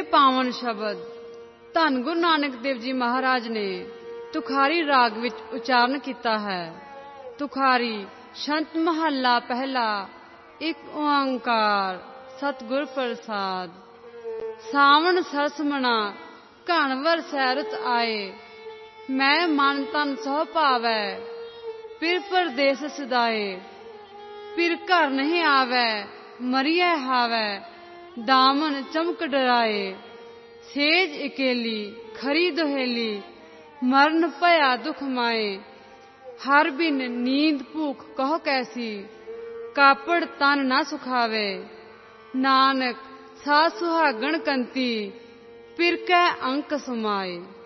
ਪਾਵਨ ਸ਼ਬਦ ਧੰਨ ਗੁਰੂ ਨਾਨਕ ਦੇਵ ਜੀ ਮਹਾਰਾਜ ਨੇ ਤੁਖਾਰੀ ਰਾਗ ਵਿੱਚ ਉਚਾਰਨ ਕੀਤਾ ਹੈ। ਤੁਖਾਰੀ ਛੰਤ ਮਹੱਲਾ ਪਹਿਲਾ। ਇੱਕ ਓੰਕਾਰ ਸਤਿਗੁਰ ਪ੍ਰਸਾਦ। ਸਾਵਣ ਸਰਸ ਮਣਾ ਘਣ ਵਰਸੈ ਰੁੱਤ ਆਏ, ਮੈਂ ਮਨ ਤਨ ਸੋ ਭਾਵੈ ਪਿਰ ਪਰਦੇਸ ਸਦਾਏ। ਪਿਰ ਘਰ ਨਹੀਂ ਆਵੈ ਮਰੀਐ ਹਾਵੈ, ਦਾਮਨ ਚਮਕ ਡਰਾਏ। ਸੇਜ ਇਕੇਲੀ ਖਰੀ ਦੁਹੇਲੀ, ਮਰਨ ਭਇਆ ਦੁਖ ਮਾਏ। ਹਰ ਬਿਨ ਨੀਂਦ ਭੂਖ ਕਹੋ ਕੈਸੀ, ਕਾਪੜ ਤਨ ਨਾ ਸੁਖਾਵੇ। ਨਾਨਕ ਸਾਧ ਸੁਹਾਗਣ ਕੰਤੀ, ਪਿਰ ਕੈ ਅੰਕ ਸਮਾਏ।